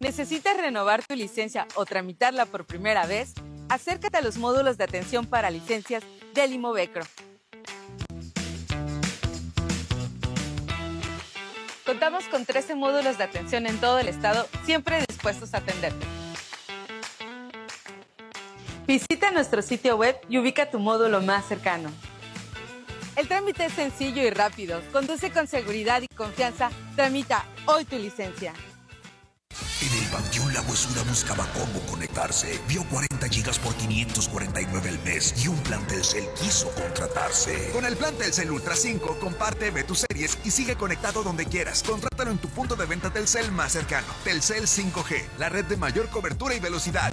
¿Necesitas renovar tu licencia o tramitarla por primera vez? Acércate a los módulos de atención para licencias del Imovecro. Contamos con 13 módulos de atención en todo el estado, siempre dispuestos a atenderte. Visita nuestro sitio web y ubica tu módulo más cercano. El trámite es sencillo y rápido. Conduce con seguridad y confianza. Tramita hoy tu licencia. En el Panteón La Huesura buscaba cómo conectarse. Vio 40 gigas por 549 al mes y un plan Telcel quiso contratarse. Con el plan Telcel Ultra 5, comparte, ve tus series y sigue conectado donde quieras. Contrátalo en tu punto de venta Telcel más cercano. Telcel 5G, la red de mayor cobertura y velocidad.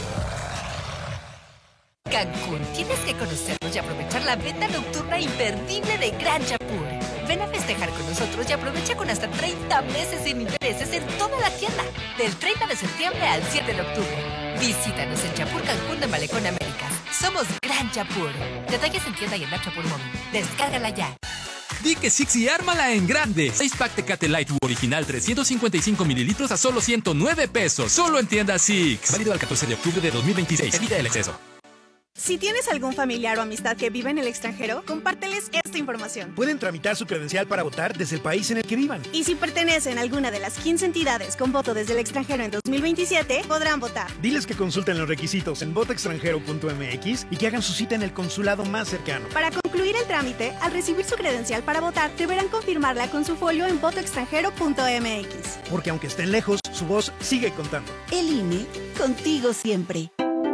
Cancún, tienes que conocernos y aprovechar la venta nocturna imperdible de Gran Chapur. Ven a festejar con nosotros y aprovecha con hasta 30 meses sin intereses en toda la tienda. Del 30 de septiembre al 7 de octubre. Visítanos en Chapur Cancún de Malecón Américas. Somos Gran Chapur. Detalles en tienda y en la Chapur Móvil. Descárgala ya. Di que Six y ármala en grande. 6-pack Tecate Light original 355 mililitros a solo 109 pesos. Solo en tienda Six. Válido al 14 de octubre de 2026. Evita el exceso. Si tienes algún familiar o amistad que vive en el extranjero, compárteles esta información. Pueden tramitar su credencial para votar desde el país en el que vivan. Y si pertenecen a alguna de las 15 entidades con voto desde el extranjero en 2027, podrán votar. Diles que consulten los requisitos en votoextranjero.mx y que hagan su cita en el consulado más cercano. Para concluir el trámite, al recibir su credencial para votar, deberán confirmarla con su folio en votoextranjero.mx. Porque aunque estén lejos, su voz sigue contando. El INE, contigo siempre.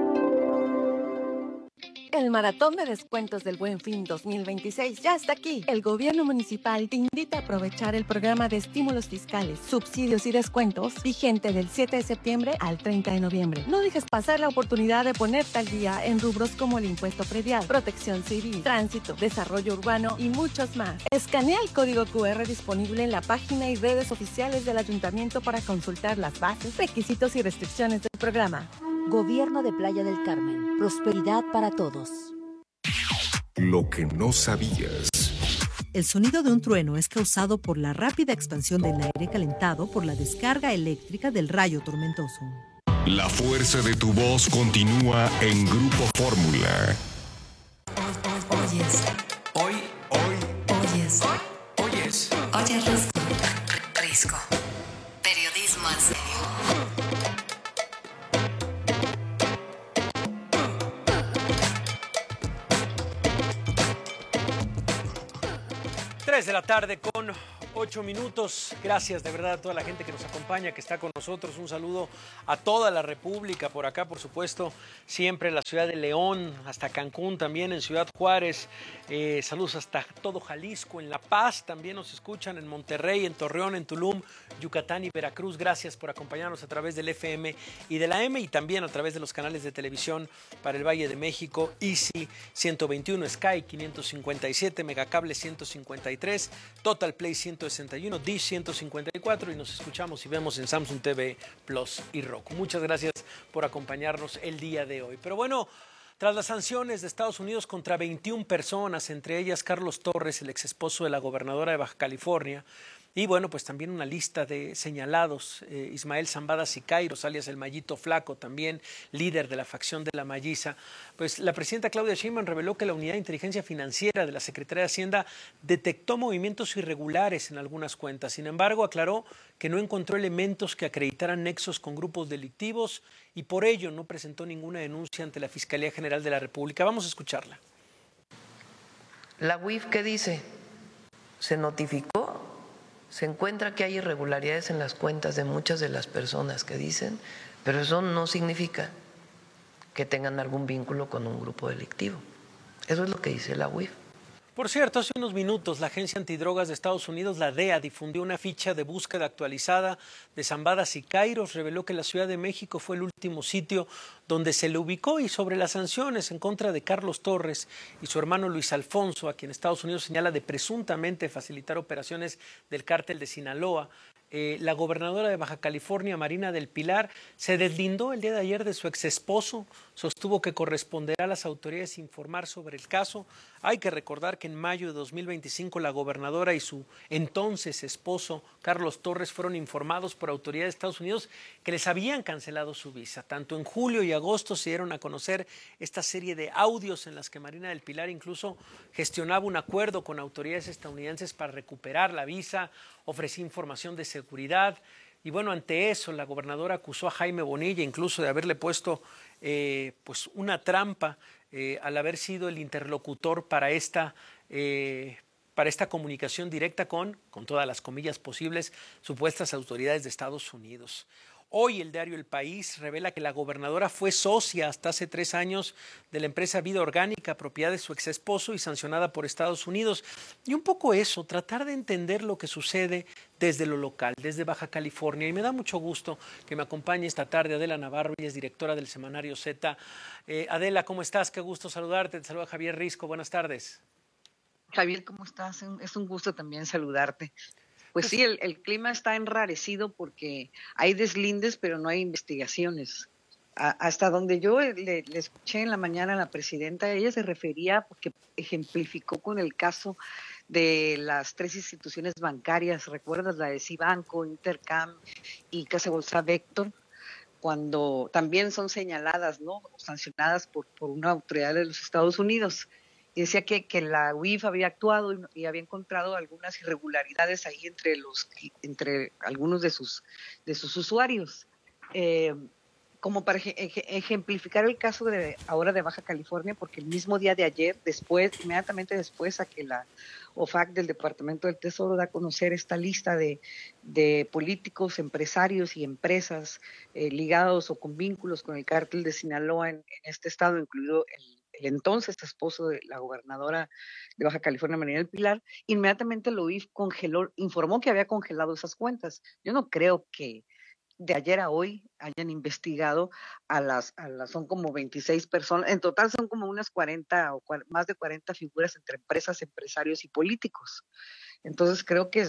El Maratón de Descuentos del Buen Fin 2026 ya está aquí. El gobierno municipal te invita a aprovechar el programa de estímulos fiscales, subsidios y descuentos vigente del 7 de septiembre al 30 de noviembre. No dejes pasar la oportunidad de ponerte al día en rubros como el impuesto predial, protección civil, tránsito, desarrollo urbano y muchos más. Escanea el código QR disponible en la página y redes oficiales del ayuntamiento para consultar las bases, requisitos y restricciones del programa. Gobierno de Playa del Carmen. Prosperidad para todos. Lo que no sabías. El sonido de un trueno es causado por la rápida expansión del aire calentado por la descarga eléctrica del rayo tormentoso. La fuerza de tu voz continúa en Grupo Fórmula. Oyes. Hoy. Oyes. Oyes. Oyes Risco. Periodismo en serio. 3 de la tarde con 8 minutos. Gracias de verdad a toda la gente que nos acompaña, que está con nosotros. Un saludo a toda la República, por acá, por supuesto, siempre en la ciudad de León, hasta Cancún también, en Ciudad Juárez. Saludos hasta todo Jalisco, en La Paz también nos escuchan, en Monterrey, en Torreón, en Tulum, Yucatán y Veracruz. Gracias por acompañarnos a través del FM y de la M y también a través de los canales de televisión para el Valle de México, Easy 121, Sky 557, Megacable 153, Total Play 161, Dish 154 y nos escuchamos y vemos en Samsung TV Plus y Roku. Muchas gracias por acompañarnos el día de hoy. Pero bueno, tras las sanciones de Estados Unidos contra 21 personas, entre ellas Carlos Torres, el exesposo de la gobernadora de Baja California, y bueno, pues también una lista de señalados, Ismael Zambada Siqueiros, alias el Mallito Flaco, también líder de la facción de la Malliza. Pues la presidenta Claudia Sheinbaum reveló que la Unidad de Inteligencia Financiera de la Secretaría de Hacienda detectó movimientos irregulares en algunas cuentas. Sin embargo, aclaró que no encontró elementos que acreditaran nexos con grupos delictivos y por ello no presentó ninguna denuncia ante la Fiscalía General de la República. Vamos a escucharla. La UIF, ¿qué dice? ¿Se notificó? Se encuentra que hay irregularidades en las cuentas de muchas de las personas que dicen, pero eso no significa que tengan algún vínculo con un grupo delictivo. Eso es lo que dice la UIF. Por cierto, hace unos minutos la Agencia Antidrogas de Estados Unidos, la DEA, difundió una ficha de búsqueda actualizada de Zambada Siqueiros. Reveló que la Ciudad de México fue el último sitio donde se le ubicó y sobre las sanciones en contra de Carlos Torres y su hermano Luis Alfonso, a quien Estados Unidos señala de presuntamente facilitar operaciones del cártel de Sinaloa. La gobernadora de Baja California, Marina del Pilar, se deslindó el día de ayer de su exesposo, sostuvo que corresponderá a las autoridades informar sobre el caso. Hay que recordar que en mayo de 2025 la gobernadora y su entonces esposo, Carlos Torres, fueron informados por autoridades de Estados Unidos que les habían cancelado su visa. Tanto en julio y agosto se dieron a conocer esta serie de audios en las que Marina del Pilar incluso gestionaba un acuerdo con autoridades estadounidenses para recuperar la visa, ofrecía información de seguridad. Y bueno, ante eso la gobernadora acusó a Jaime Bonilla incluso de haberle puesto pues una trampa al haber sido el interlocutor para esta comunicación directa con todas las comillas posibles, supuestas autoridades de Estados Unidos. Hoy el diario El País revela que la gobernadora fue socia hasta hace 3 años de la empresa Vida Orgánica, propiedad de su exesposo y sancionada por Estados Unidos. Y un poco eso, tratar de entender lo que sucede desde lo local, desde Baja California. Y me da mucho gusto que me acompañe esta tarde Adela Navarro, ella es directora del semanario Z. Adela, ¿cómo estás? Qué gusto saludarte. Te saluda Javier Risco. Buenas tardes. Javier, ¿cómo estás? Es un gusto también saludarte. Pues sí, el clima está enrarecido porque hay deslindes, pero no hay investigaciones. Hasta donde yo le escuché en la mañana a la presidenta, ella se refería, porque ejemplificó con el caso de las 3 instituciones bancarias, ¿recuerdas? La de Cibanco, Intercam y Casa Bolsa Vector, cuando también son señaladas, ¿no?, o sancionadas por una autoridad de los Estados Unidos. Y decía que la UIF había actuado y había encontrado algunas irregularidades ahí entre algunos de sus usuarios. Como para ejemplificar el caso ahora de Baja California, porque el mismo día de ayer, inmediatamente después a que la OFAC del Departamento del Tesoro da a conocer esta lista de políticos, empresarios y empresas ligados o con vínculos con el cártel de Sinaloa en este estado, incluido el entonces esposo de la gobernadora de Baja California, Marina del Pilar, inmediatamente la UIF informó que había congelado esas cuentas. Yo no creo que de ayer a hoy hayan investigado son como 26 personas, en total son como unas 40 o más de 40 figuras entre empresas, empresarios y políticos. Entonces creo que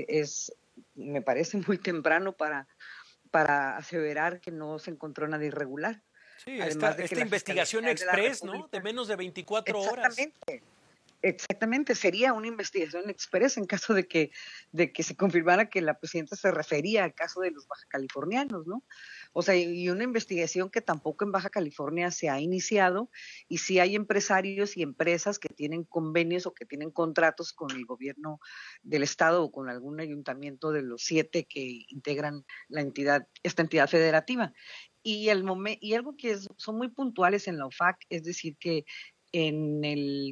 me parece muy temprano para aseverar que no se encontró nada irregular. Sí, esta investigación express, ¿no?, de menos de 24 horas. Exactamente, sería una investigación express en caso de que se confirmara que la presidenta se refería al caso de los bajacalifornianos, ¿no? O sea, y una investigación que tampoco en Baja California se ha iniciado, y sí hay empresarios y empresas que tienen convenios o que tienen contratos con el gobierno del estado o con algún ayuntamiento de los 7 que integran esta entidad federativa. Y algo que son muy puntuales en la OFAC, es decir, que en el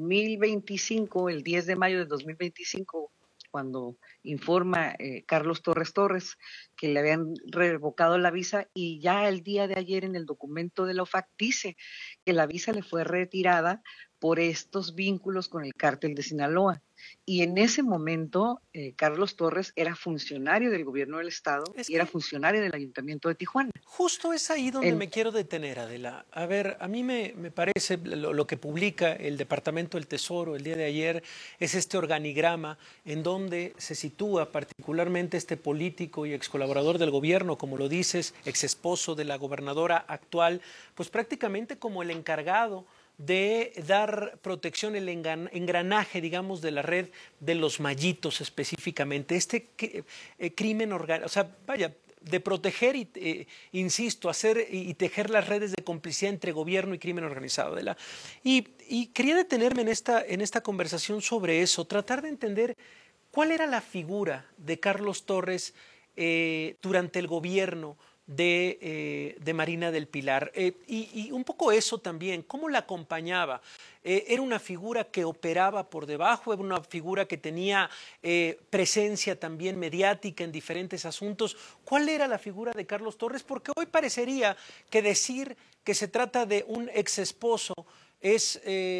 2025, el 10 de mayo de 2025, cuando informa Carlos Torres que le habían revocado la visa, y ya el día de ayer en el documento de la OFAC dice que la visa le fue retirada por estos vínculos con el cártel de Sinaloa. Y en ese momento, Carlos Torres era funcionario del gobierno del estado y era funcionario del ayuntamiento de Tijuana. Justo es ahí donde me quiero detener, Adela. A ver, a mí me parece lo que publica el Departamento del Tesoro el día de ayer es este organigrama en donde se sitúa particularmente este político y ex colaborador del gobierno, como lo dices, ex esposo de la gobernadora actual, pues prácticamente como el encargado de dar protección, el engranaje, digamos, de la red de los mallitos específicamente. Este crimen organizado, o sea, vaya, de proteger, insisto, hacer y tejer las redes de complicidad entre gobierno y crimen organizado. Y quería detenerme en esta conversación sobre eso, tratar de entender cuál era la figura de Carlos Torres durante el gobierno de Marina del Pilar, y un poco eso también, cómo la acompañaba. Era una figura que operaba por debajo, era una figura que tenía presencia también mediática en diferentes asuntos. ¿Cuál era la figura de Carlos Torres? Porque hoy parecería que decir que se trata de un ex esposo es,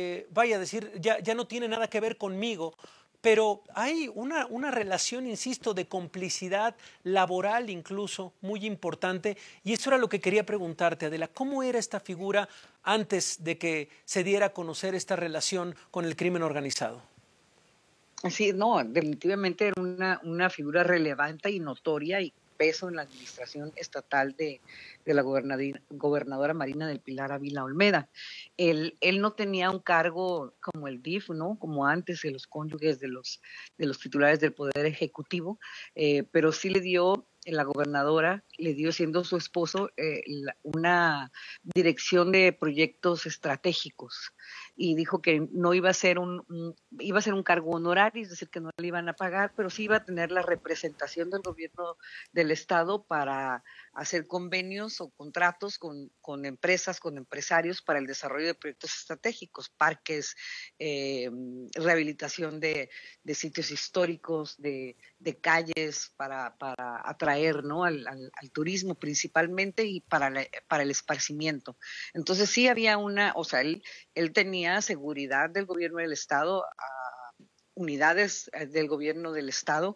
ya no tiene nada que ver conmigo. Pero hay una relación, insisto, de complicidad laboral incluso muy importante, y eso era lo que quería preguntarte, Adela. ¿Cómo era esta figura antes de que se diera a conocer esta relación con el crimen organizado? Sí, no, definitivamente era una figura relevante y notoria y peso en la administración estatal de la gobernadora Marina del Pilar Ávila Olmeda. Él no tenía un cargo como el DIF, ¿no? Como antes de los cónyuges de los titulares del Poder Ejecutivo, pero sí le dio, la gobernadora le dio, siendo su esposo, una dirección de proyectos estratégicos, y dijo que no iba a ser iba a ser un cargo honorario, es decir, que no le iban a pagar, pero sí iba a tener la representación del gobierno del estado para hacer convenios o contratos con empresas, con empresarios para el desarrollo de proyectos estratégicos, parques, rehabilitación de sitios históricos, de calles para atraer, ¿no? al turismo principalmente, y para el esparcimiento. Entonces sí había él tenía seguridad del gobierno del estado, unidades del gobierno del estado,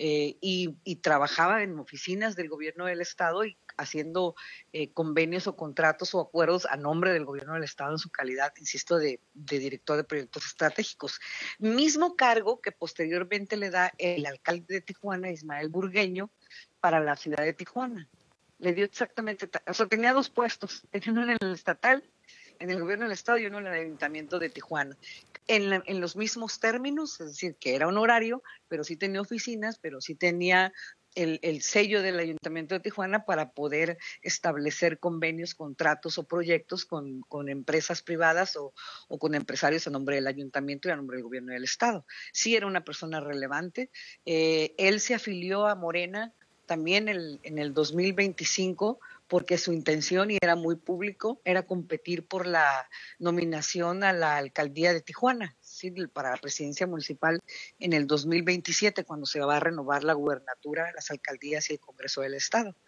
y trabajaba en oficinas del gobierno del estado y haciendo convenios o contratos o acuerdos a nombre del gobierno del estado en su calidad, insisto, de director de proyectos estratégicos. Mismo cargo que posteriormente le da el alcalde de Tijuana, Ismael Burgueño, para la ciudad de Tijuana. Le dio exactamente, tenía dos puestos, tenía uno en el estatal, en el gobierno del estado, y uno en el ayuntamiento de Tijuana, en los mismos términos, es decir, que era honorario, pero sí tenía oficinas, pero sí tenía el sello del ayuntamiento de Tijuana para poder establecer convenios, contratos o proyectos con empresas privadas o con empresarios a nombre del ayuntamiento y a nombre del gobierno del estado. Sí era una persona relevante. Él se afilió a Morena también en el 2025, porque su intención, y era muy público, era competir por la nominación a la alcaldía de Tijuana, ¿sí? Para la presidencia municipal en el 2027, cuando se va a renovar la gubernatura, las alcaldías y el Congreso del Estado.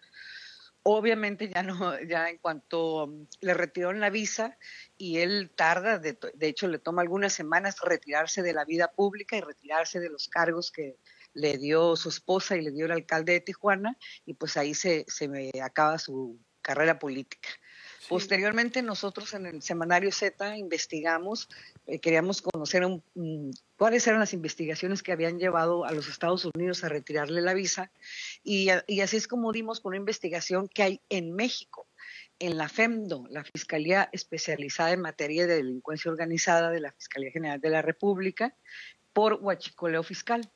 Obviamente ya en cuanto le retiraron la visa, y él tarda, de hecho le toma algunas semanas retirarse de la vida pública y retirarse de los cargos que le dio su esposa y le dio el alcalde de Tijuana, y pues ahí se me acaba su carrera política. Sí. Posteriormente nosotros en el Semanario Z investigamos, queríamos conocer cuáles eran las investigaciones que habían llevado a los Estados Unidos a retirarle la visa, y así es como dimos con una investigación que hay en México, en la FEMDO, la Fiscalía Especializada en Materia de Delincuencia Organizada de la Fiscalía General de la República, por huachicoleo fiscal.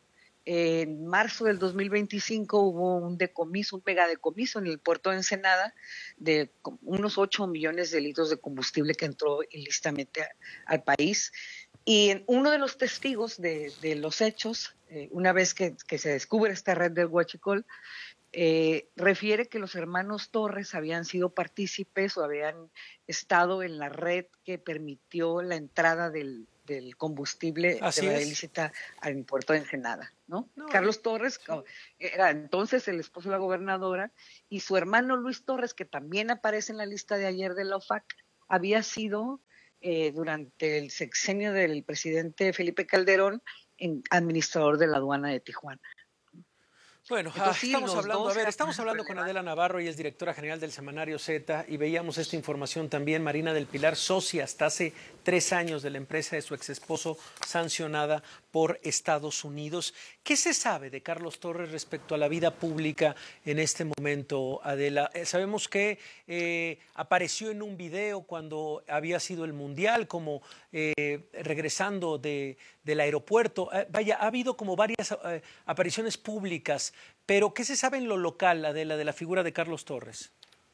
En marzo del 2025 hubo un megadecomiso en el puerto de Ensenada de unos 8 millones de litros de combustible que entró ilícitamente al país. Y uno de los testigos de los hechos, una vez que se descubre esta red del huachicol, refiere que los hermanos Torres habían sido partícipes o habían estado en la red que permitió la entrada del combustible de manera ilícita al puerto de Ensenada, ¿no? Carlos Torres era entonces el esposo de la gobernadora, y su hermano Luis Torres, que también aparece en la lista de ayer de la OFAC, había sido durante el sexenio del presidente Felipe Calderón administrador de la aduana de Tijuana. Bueno, estamos hablando con Adela Navarro, y es directora general del Semanario Z, y veíamos esta información también. Marina del Pilar, socia hasta hace 3 años de la empresa de su exesposo, sancionada por Estados Unidos. ¿Qué se sabe de Carlos Torres respecto a la vida pública en este momento, Adela? Sabemos que apareció en un video cuando había sido el Mundial, como regresando del aeropuerto. Ha habido como varias apariciones públicas, pero ¿qué se sabe en lo local, Adela, de la figura de Carlos Torres?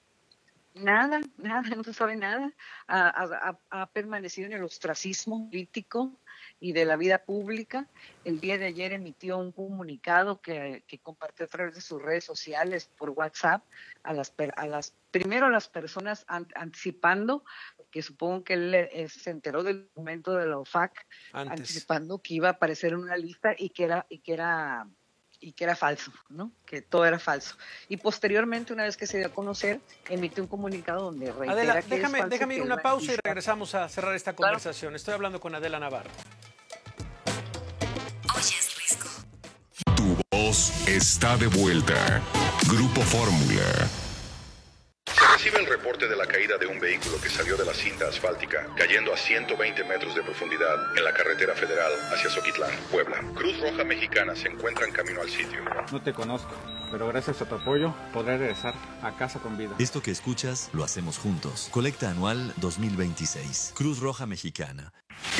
Nada, no se sabe nada. Ha permanecido en el ostracismo político y de la vida pública. El día de ayer emitió un comunicado que compartió a través de sus redes sociales por WhatsApp primero a las personas anticipando, que supongo que él se enteró del documento de la OFAC anticipando que iba a aparecer en una lista y que era falso, ¿no? Que todo era falso. Y posteriormente, una vez que se dio a conocer, emite un comunicado donde reitera Adela, que es falso. Déjame ir una pausa y regresamos a cerrar esta conversación. Claro. Estoy hablando con Adela Navarro. Oyes Risco. Tu voz está de vuelta. Grupo Fórmula. recibe el reporte de la caída de un vehículo que salió de la cinta asfáltica, cayendo a 120 metros de profundidad en la carretera federal hacia Zoquitlán, Puebla. Cruz Roja Mexicana se encuentra en camino al sitio. No te conozco, pero gracias a tu apoyo podré regresar a casa con vida. Esto que escuchas lo hacemos juntos. Colecta anual 2026. Cruz Roja Mexicana.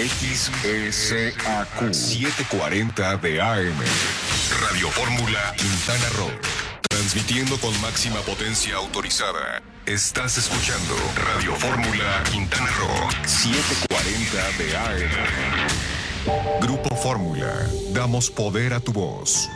XSAQ 740 de AM. Radio Fórmula Quintana Roo. Transmitiendo con máxima potencia autorizada. Estás escuchando Radio Fórmula Quintana Roo 740 de AM. Grupo Fórmula. Damos poder a tu voz.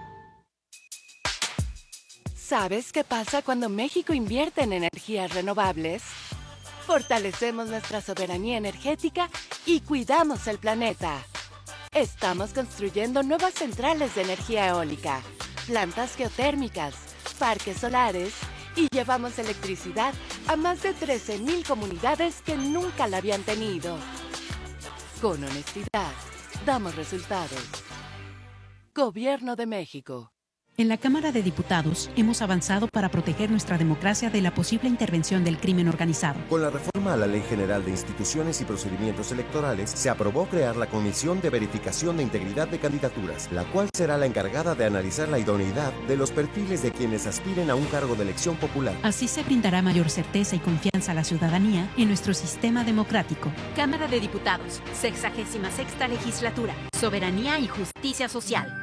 ¿Sabes qué pasa cuando México invierte en energías renovables? Fortalecemos nuestra soberanía energética y cuidamos el planeta. Estamos construyendo nuevas centrales de energía eólica, plantas geotérmicas, parques solares y llevamos electricidad a más de 13,000 comunidades que nunca la habían tenido. Con honestidad, damos resultados. Gobierno de México. En la Cámara de Diputados hemos avanzado para proteger nuestra democracia de la posible intervención del crimen organizado. Con la reforma a la Ley General de Instituciones y Procedimientos Electorales, se aprobó crear la Comisión de Verificación de Integridad de Candidaturas, la cual será la encargada de analizar la idoneidad de los perfiles de quienes aspiren a un cargo de elección popular. Así se brindará mayor certeza y confianza a la ciudadanía en nuestro sistema democrático. Cámara de Diputados, 66ª Legislatura, Soberanía y Justicia Social.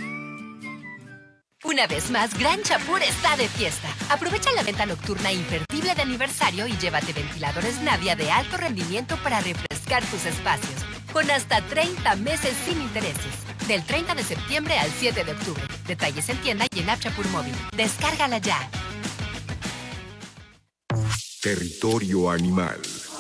Una vez más, Gran Chapur está de fiesta. Aprovecha la venta nocturna imperdible de aniversario y llévate ventiladores Navia de alto rendimiento para refrescar tus espacios. Con hasta 30 meses sin intereses. Del 30 de septiembre al 7 de octubre. Detalles en tienda y en App Chapur Móvil. Descárgala ya. Territorio Animal.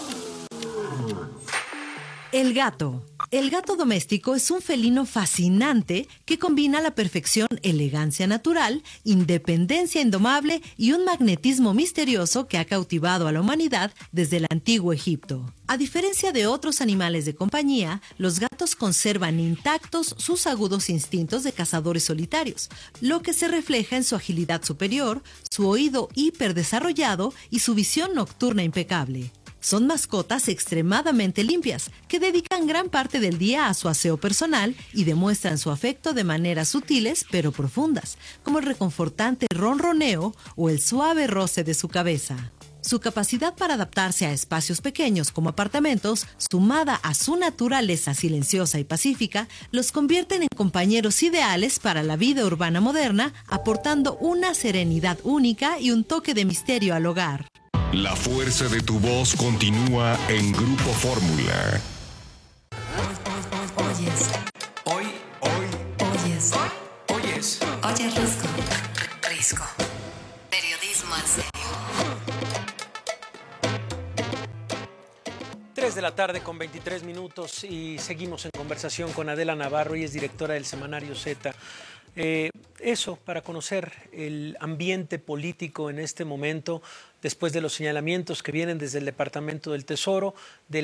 El gato. El gato doméstico es un felino fascinante que combina a la perfección elegancia natural, independencia indomable y un magnetismo misterioso que ha cautivado a la humanidad desde el antiguo Egipto. A diferencia de otros animales de compañía, los gatos conservan intactos sus agudos instintos de cazadores solitarios, lo que se refleja en su agilidad superior, su oído hiperdesarrollado y su visión nocturna impecable. Son mascotas extremadamente limpias, que dedican gran parte del día a su aseo personal y demuestran su afecto de maneras sutiles pero profundas, como el reconfortante ronroneo o el suave roce de su cabeza. Su capacidad para adaptarse a espacios pequeños como apartamentos, sumada a su naturaleza silenciosa y pacífica, los convierten en compañeros ideales para la vida urbana moderna, aportando una serenidad única y un toque de misterio al hogar. La fuerza de tu voz continúa en Grupo Fórmula. Oyes. Oyes. Oyes Risco. Risco. Periodismo en serio. 3 de la tarde con 23 minutos y seguimos en conversación con Adela Navarro, y es directora del semanario Z. Eso, para conocer el ambiente político en este momento, después de los señalamientos que vienen desde el Departamento del Tesoro, de